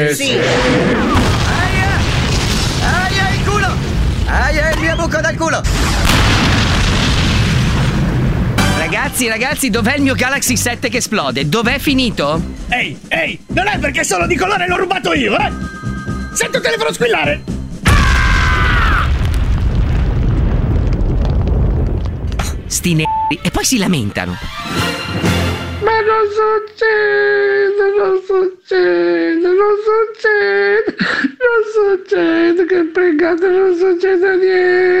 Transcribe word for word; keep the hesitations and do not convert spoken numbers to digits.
Sì. Aia! Aia il culo! Aia il mio buco dal culo! Ragazzi, ragazzi, dov'è il mio Galaxy sette che esplode? Dov'è finito? Ehi, ehi, non è perché sono di colore l'ho rubato io, eh! Sento il telefono squillare! Sti ne... e poi si lamentano. Ma non succede, non succede, non succede, non succede, che peccato, non succede niente.